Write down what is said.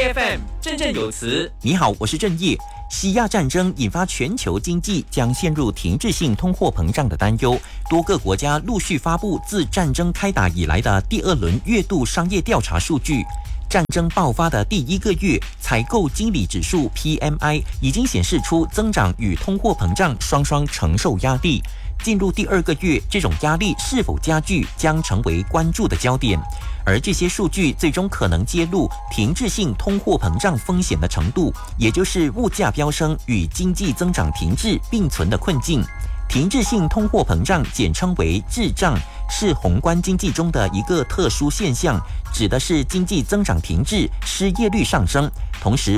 8FM 振振有词。 你好，我是郑业。西亚战争引发全球经济将陷入停滞性通货膨胀的担忧，多个国家陆续发布自战争开打以来的第二轮月度商业调查数据。战争爆发的第一个月，采购经理指数 PMI 已经显示出增长与通货膨胀双双承受压力。进入第二个月，这种压力是否加剧将成为关注的焦点。而这些数据最终可能揭露停滞性通货膨胀风险的程度，也就是物价飙升与经济增长停滞并存的困境。停滞性通货膨胀简称为滞胀，是宏观经济中的一个特殊现象，指的是经济增长停滞，失业率上升，同时